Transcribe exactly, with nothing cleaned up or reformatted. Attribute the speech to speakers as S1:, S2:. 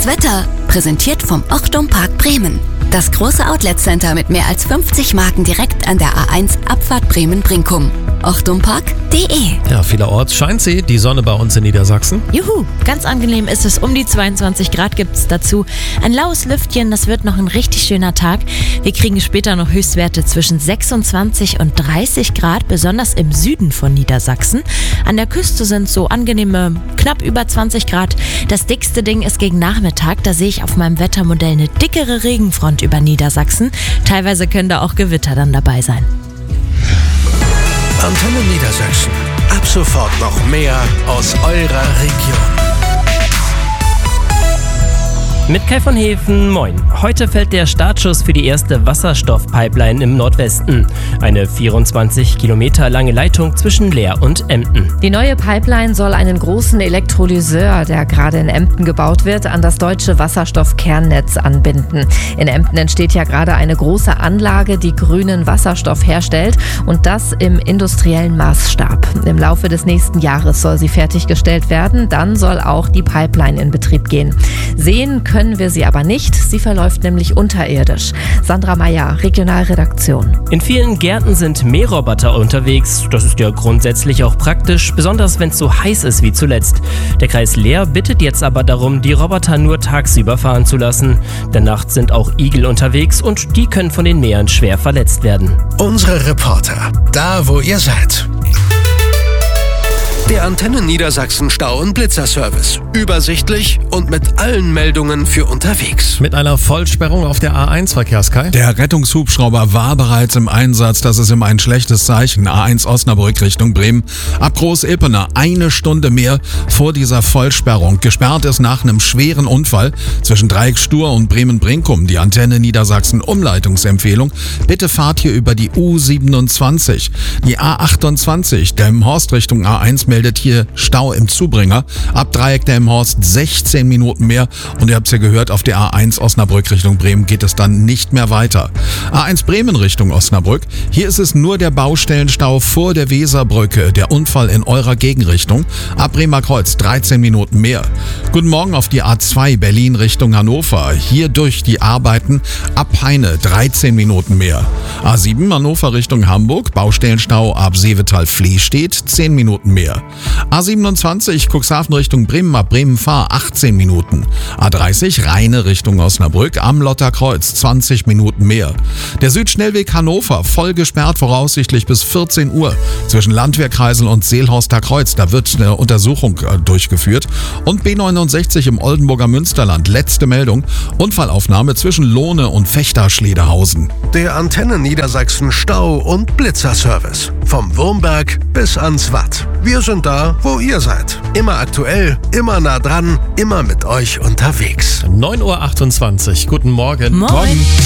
S1: Wetter, präsentiert vom Ochtum Park Bremen. Das große Outlet-Center mit mehr als fünfzig Marken direkt an der A eins Abfahrt Bremen-Brinkum. ochtumpark punkt de.
S2: Ja, vielerorts scheint sie, die Sonne bei uns in Niedersachsen.
S3: Juhu, ganz angenehm ist es. Um die zweiundzwanzig Grad gibt es dazu. Ein laues Lüftchen, das wird noch ein richtig schöner Tag. Wir kriegen später noch Höchstwerte zwischen sechsundzwanzig und dreißig Grad, besonders im Süden von Niedersachsen. An der Küste sind so angenehme knapp über zwanzig Grad. Das dickste Ding ist gegen Nachmittag. Da sehe ich auf meinem Wettermodell eine dickere Regenfront über Niedersachsen. Teilweise können da auch Gewitter dann dabei sein.
S4: Antenne Niedersachsen. Ab sofort noch mehr aus eurer Region.
S5: Mit Kai von Hefen, moin. Heute fällt der Startschuss für die erste Wasserstoffpipeline im Nordwesten. Eine vierundzwanzig Kilometer lange Leitung zwischen Leer und Emden.
S6: Die neue Pipeline soll einen großen Elektrolyseur, der gerade in Emden gebaut wird, an das deutsche Wasserstoffkernnetz anbinden. In Emden entsteht ja gerade eine große Anlage, die grünen Wasserstoff herstellt, und das im industriellen Maßstab. Im Laufe des nächsten Jahres soll sie fertiggestellt werden. Dann soll auch die Pipeline in Betrieb gehen. Sehen können können wir sie aber nicht. Sie verläuft nämlich unterirdisch. Sandra Meyer, Regionalredaktion.
S5: In vielen Gärten sind Mähroboter unterwegs. Das ist ja grundsätzlich auch praktisch, besonders wenn es so heiß ist wie zuletzt. Der Kreis Leer bittet jetzt aber darum, die Roboter nur tagsüber fahren zu lassen. Denn nachts sind auch Igel unterwegs und die können von den Mähern schwer verletzt werden.
S4: Unsere Reporter, da wo ihr seid. Der Antenne Niedersachsen Stau- und Blitzerservice. Übersichtlich und mit allen Meldungen für unterwegs.
S2: Mit einer Vollsperrung auf der A eins, Verkehrskai.
S7: Der Rettungshubschrauber war bereits im Einsatz. Das ist immer ein schlechtes Zeichen. A eins Osnabrück Richtung Bremen. Ab Groß-Ilpener eine Stunde mehr vor dieser Vollsperrung. Gesperrt ist nach einem schweren Unfall zwischen Dreieckstur und Bremen-Brinkum. Die Antenne Niedersachsen Umleitungsempfehlung. Bitte fahrt hier über die U siebenundzwanzig. Die A achtundzwanzig Delmenhorst Richtung A eins meldet hier Stau im Zubringer. Ab Dreieck Delmenhorst sechzehn Minuten mehr. Und ihr habt es ja gehört, auf der A eins Osnabrück Richtung Bremen geht es dann nicht mehr weiter. A eins Bremen Richtung Osnabrück. Hier ist es nur der Baustellenstau vor der Weserbrücke. Der Unfall in eurer Gegenrichtung. Ab Bremer Kreuz dreizehn Minuten mehr. Guten Morgen auf die A zwei Berlin Richtung Hannover. Hier durch die Arbeiten ab Peine dreizehn Minuten mehr. A sieben Hannover Richtung Hamburg. Baustellenstau ab Seevetal-Flehstedt zehn Minuten mehr. A siebenundzwanzig Cuxhaven Richtung Bremen ab Bremen-Fahr achtzehn Minuten. A dreißig Rheine Richtung Osnabrück am Lotterkreuz zwanzig Minuten mehr. Der Südschnellweg Hannover voll gesperrt, voraussichtlich bis vierzehn Uhr zwischen Landwehrkreisel und Seelhorster Kreuz. Da wird eine Untersuchung äh, durchgeführt. Und B neunundsechzig im Oldenburger Münsterland. Letzte Meldung. Unfallaufnahme zwischen Lohne und Fechter-Schledehausen.
S4: Der Antenne Niedersachsen Stau- und Blitzerservice. Vom Wurmberg bis ans Watt. Wir sind da, wo ihr seid. Immer aktuell, immer nah dran, immer mit euch unterwegs.
S2: neun Uhr achtundzwanzig. Guten Morgen.
S3: Moin. Morgen.